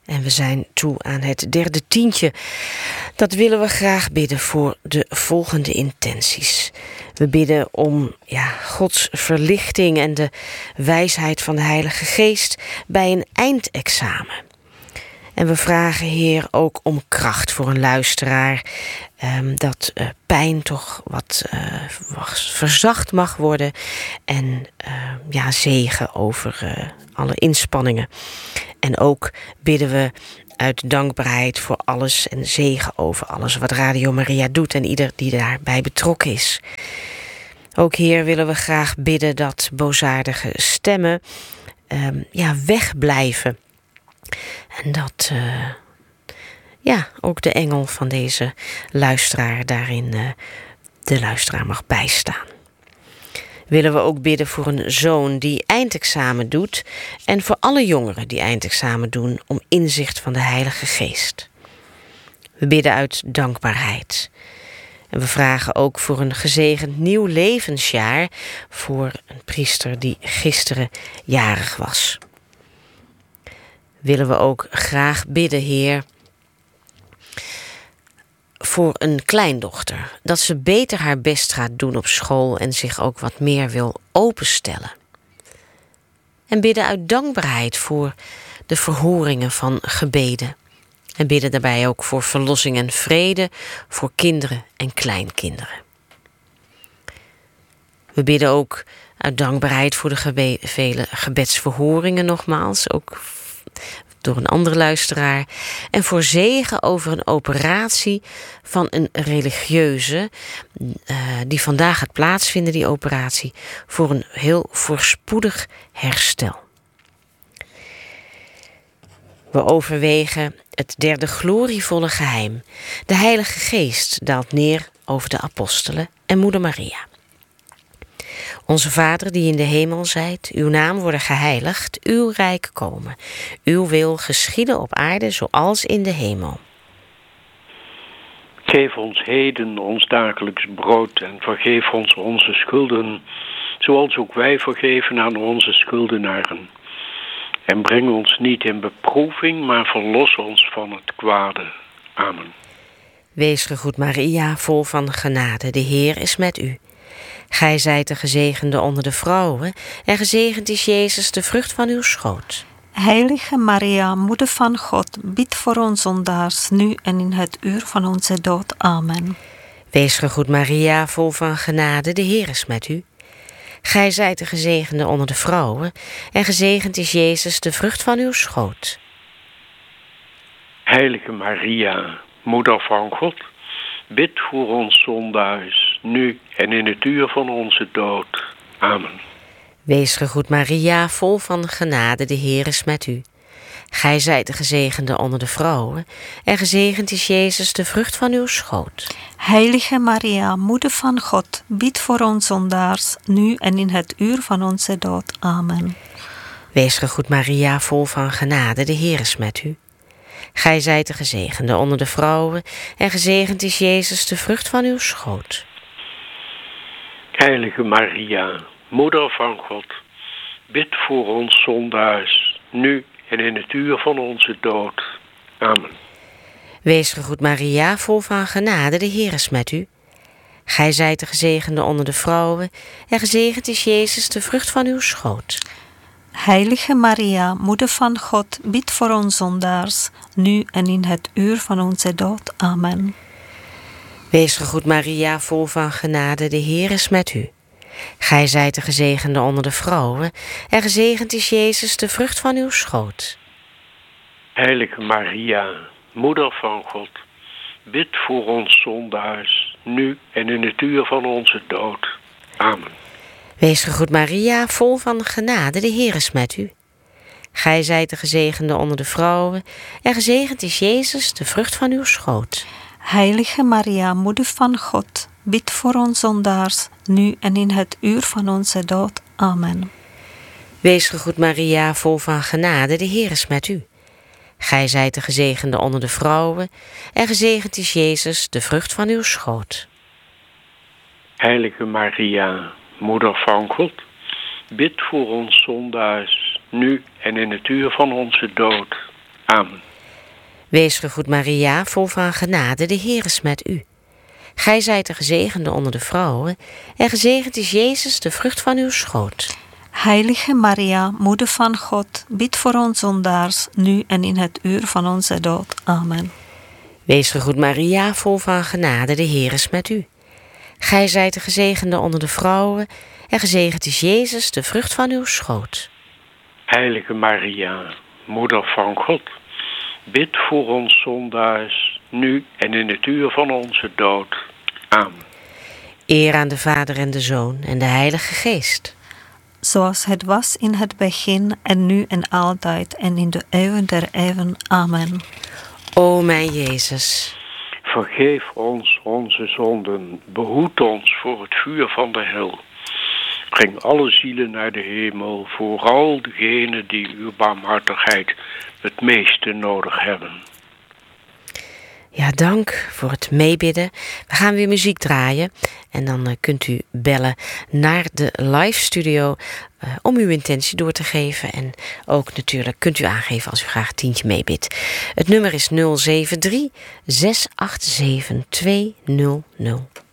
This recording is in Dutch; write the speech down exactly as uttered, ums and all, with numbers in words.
En we zijn toe aan het derde tientje. Dat willen we graag bidden voor de volgende intenties. We bidden om ja, Gods verlichting en de wijsheid van de Heilige Geest bij een eindexamen. En we vragen, Heer, ook om kracht voor een luisteraar. Um, dat uh, pijn toch wat uh, verzacht mag worden. En uh, ja, zegen over uh, alle inspanningen. En ook bidden we uit dankbaarheid voor alles en zegen over alles wat Radio Maria doet en ieder die daarbij betrokken is. Ook, Heer, willen we graag bidden dat boosaardige stemmen um, ja, wegblijven. En dat uh, ja, ook de engel van deze luisteraar daarin uh, de luisteraar mag bijstaan. Willen we ook bidden voor een zoon die eindexamen doet en voor alle jongeren die eindexamen doen om inzicht van de Heilige Geest. We bidden uit dankbaarheid. En we vragen ook voor een gezegend nieuw levensjaar voor een priester die gisteren jarig was. Willen we ook graag bidden, Heer, voor een kleindochter. Dat ze beter haar best gaat doen op school en zich ook wat meer wil openstellen. En bidden uit dankbaarheid voor de verhoringen van gebeden. En bidden daarbij ook voor verlossing en vrede voor kinderen en kleinkinderen. We bidden ook uit dankbaarheid voor de gebe- vele gebedsverhoringen nogmaals, ook door een andere luisteraar. En voor zegen over een operatie van een religieuze uh, die vandaag gaat plaatsvinden, die operatie, voor een heel voorspoedig herstel. We overwegen het derde glorievolle geheim. De Heilige Geest daalt neer over de apostelen en Moeder Maria. Onze Vader die in de hemel zijt, uw naam worden geheiligd, uw rijk komen. Uw wil geschieden op aarde zoals in de hemel. Geef ons heden ons dagelijks brood en vergeef ons onze schulden, zoals ook wij vergeven aan onze schuldenaren. En breng ons niet in beproeving, maar verlos ons van het kwade. Amen. Wees gegroet Maria, vol van genade, de Heer is met u. Gij zijt de gezegende onder de vrouwen, en gezegend is Jezus, de vrucht van uw schoot. Heilige Maria, moeder van God, bid voor ons zondaars, nu en in het uur van onze dood. Amen. Wees gegroet Maria, vol van genade, de Heer is met u. Gij zijt de gezegende onder de vrouwen, en gezegend is Jezus, de vrucht van uw schoot. Heilige Maria, moeder van God, bid voor ons zondaars, nu en in het uur van onze dood. Amen. Wees gegroet Maria, vol van genade, de Heer is met u. Gij zijt de gezegende onder de vrouwen, en gezegend is Jezus, de vrucht van uw schoot. Heilige Maria, moeder van God, bid voor ons zondaars, nu en in het uur van onze dood. Amen. Wees gegroet Maria, vol van genade, de Heer is met u. Gij zijt de gezegende onder de vrouwen, en gezegend is Jezus, de vrucht van uw schoot. Heilige Maria, moeder van God, bid voor ons zondaars, nu en in het uur van onze dood. Amen. Wees gegroet Maria, vol van genade, de Heer is met u. Gij zijt de gezegende onder de vrouwen, en gezegend is Jezus, de vrucht van uw schoot. Heilige Maria, moeder van God, bid voor ons zondaars, nu en in het uur van onze dood. Amen. Wees gegroet Maria, vol van genade, de Heer is met u. Gij zijt de gezegende onder de vrouwen, en gezegend is Jezus, de vrucht van uw schoot. Heilige Maria, moeder van God, bid voor ons zondaars, nu en in het uur van onze dood. Amen. Wees gegroet Maria, vol van genade, de Heer is met u. Gij zijt de gezegende onder de vrouwen, en gezegend is Jezus, de vrucht van uw schoot. Heilige Maria, moeder van God, bid voor ons zondaars, nu en in het uur van onze dood. Amen. Wees gegroet Maria, vol van genade, de Heer is met u. Gij zijt de gezegende onder de vrouwen, en gezegend is Jezus, de vrucht van uw schoot. Heilige Maria, moeder van God, bid voor ons zondaars, nu en in het uur van onze dood. Amen. Wees gegroet Maria, vol van genade, de Heer is met u. Gij zijt de gezegende onder de vrouwen, en gezegend is Jezus, de vrucht van uw schoot. Heilige Maria, moeder van God, bid voor ons zondaars, nu en in het uur van onze dood. Amen. Wees gegroet Maria, vol van genade, de Heer is met u. Gij zijt de gezegende onder de vrouwen, en gezegend is Jezus, de vrucht van uw schoot. Heilige Maria, moeder van God, bid voor ons zondaars, nu en in het uur van onze dood. Amen. Eer aan de Vader en de Zoon en de Heilige Geest. Zoals het was in het begin en nu en altijd en in de eeuwen der eeuwen. Amen. O mijn Jezus, vergeef ons onze zonden, behoed ons voor het vuur van de hel. Breng alle zielen naar de hemel, vooral degenen die uw barmhartigheid het meeste nodig hebben. Ja, dank voor het meebidden. We gaan weer muziek draaien en dan uh, kunt u bellen naar de live studio uh, om uw intentie door te geven. En ook natuurlijk kunt u aangeven als u graag een tientje meebidt. Het nummer is nul zeven drie, zes acht zeven, twee nul nul.